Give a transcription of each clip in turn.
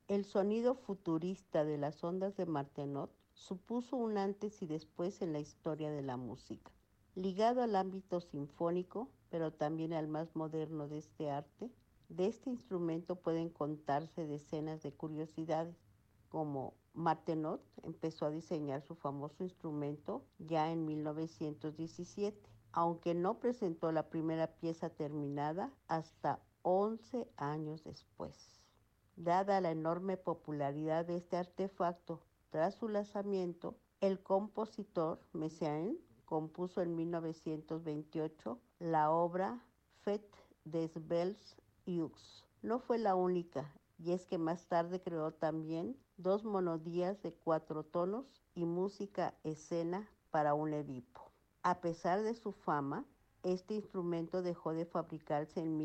El sonido futurista de las ondas de Martenot supuso un antes y después en la historia de la música. Ligado al ámbito sinfónico, pero también al más moderno de este arte, de este instrumento pueden contarse decenas de curiosidades, como Martenot empezó a diseñar su famoso instrumento ya en 1917, aunque no presentó la primera pieza terminada hasta 11 años después. Dada la enorme popularidad de este artefacto tras su lanzamiento, el compositor Messiaen compuso en 1928 la obra Fête des Belles Yeux. No fue la única, y es que más tarde creó también dos monodías de 4 tonos y música escena para un Edipo. A pesar de su fama, este instrumento dejó de fabricarse en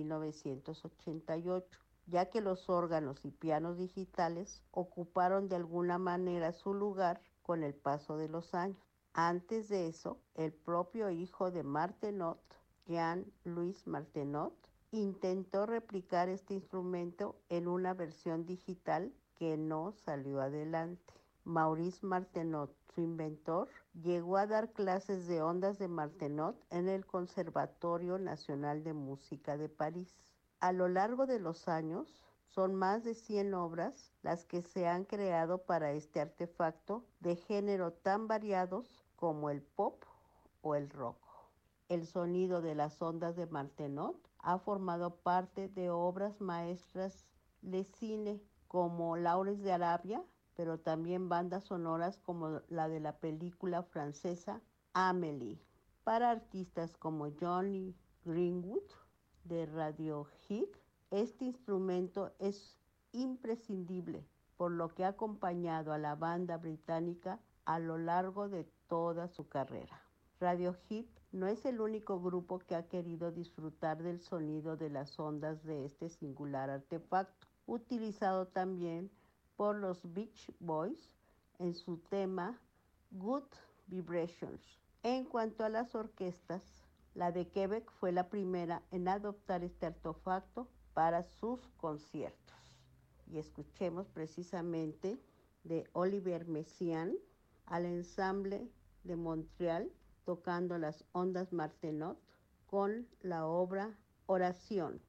1988, ya que los órganos y pianos digitales ocuparon de alguna manera su lugar con el paso de los años. Antes de eso, el propio hijo de Martenot, Jean-Louis Martenot, intentó replicar este instrumento en una versión digital que no salió adelante. Maurice Martenot, su inventor, llegó a dar clases de ondas de Martenot en el Conservatorio Nacional de Música de París. A lo largo de los años, son más de 100 obras las que se han creado para este artefacto de género tan variados como el pop o el rock. El sonido de las ondas de Martenot ha formado parte de obras maestras de cine como Lawrence de Arabia, pero también bandas sonoras como la de la película francesa Amélie. Para artistas como Johnny Greenwood de Radiohead, este instrumento es imprescindible, por lo que ha acompañado a la banda británica a lo largo de toda su carrera. Radiohead no es el único grupo que ha querido disfrutar del sonido de las ondas de este singular artefacto, utilizado también por los Beach Boys en su tema Good Vibrations. En cuanto a las orquestas, la de Quebec fue la primera en adoptar este artefacto para sus conciertos. Y escuchemos precisamente de Olivier Messiaen al ensamble de Montreal tocando las ondas Martenot con la obra Oración.